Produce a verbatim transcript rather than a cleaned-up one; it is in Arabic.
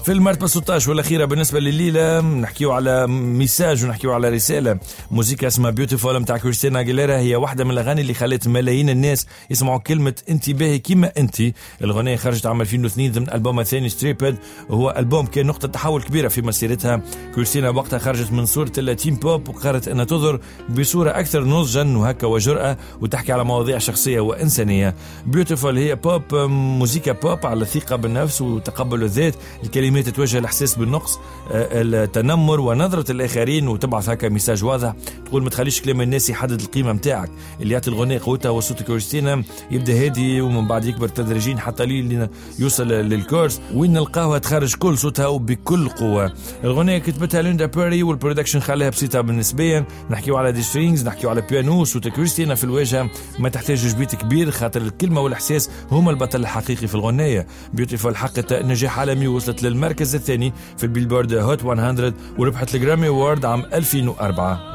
في المرتبة ستة عشر والأخيرة بالنسبة لليلة نحكيو على ميساج ونحكيو على رسالة. موسيقى اسمها بيوتيفول متاع كريستينا أغيليرا، هي واحدة من الأغاني اللي خلت ملايين الناس يسمعوا كلمة انت باهي كيما انت. الغنية خرجت عام ألفين واثنين ضمن ألبومها الثاني ستريبد، وهو ألبوم كان نقطة تحول كبيرة في مسيرتها. كريستينا وقتها خرجت من صورة التيم بوب وقررت أنها تظهر بصورة أكثر نضجا وهكا وجرأة وتحكي على مواضيع شخصية وإنسانية. بيوتيفول هي بوب، موسيقى بوب على الثقة بالنفس وتقبل الذات. الكلمات توجه الإحساس بالنقص، التنمر ونظرة الآخرين، وتبعث هكا ميساج واضح تقول ما تخليش كلام الناس يحدد القيمة متاعك. اللي يعطي الغناء قوتها وصوت كريستينا يبدأ هادي ومن بعد يكبر تدريجيا حتى لين يوصل للكورس وين نلقاوها تخرج كل صوتها وبكل قوة. الغناء كتبتها ليندا بيري والبرودكشن خلاها بسيطة بالنسبيا. نحكيو على دي سترينجز، نحكيو على بيانو، صوت كريستينا في الواجهة ما تحتاج جبيت كبير خاطر الكلمة والإحساس هما البطل الحقيقي في الغناية. بيوتيفول حققت نجاح عالمي ووصلت للمركز الثاني في البيلبورد هوت مئة وربحت الجرامي أوارد عام ألفين وأربعة.